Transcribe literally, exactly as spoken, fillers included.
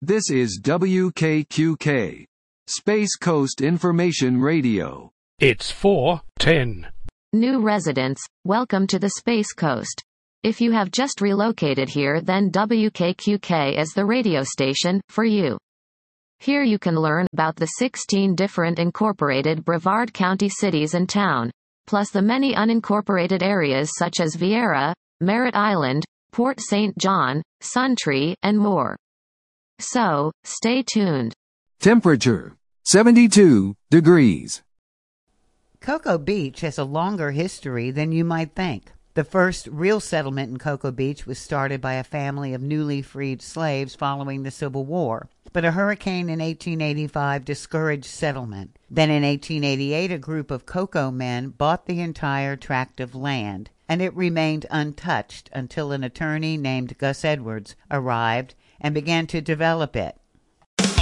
This is W K Q K, Space Coast Information Radio. It's four ten. New residents, welcome to the Space Coast. If you have just relocated here, then W K Q K is the radio station for you. Here you can learn about the sixteen different incorporated Brevard County cities and town, plus the many unincorporated areas such as Viera, Merritt Island, Port Saint John, Suntree, and more. So, stay tuned. Temperature, seventy-two degrees. Cocoa Beach has a longer history than you might think. The first real settlement in Cocoa Beach was started by a family of newly freed slaves following the Civil War. But a hurricane in eighteen eighty-five discouraged settlement. Then in eighteen eighty-eight, a group of cocoa men bought the entire tract of land, and it remained untouched until an attorney named Gus Edwards arrived and began to develop it.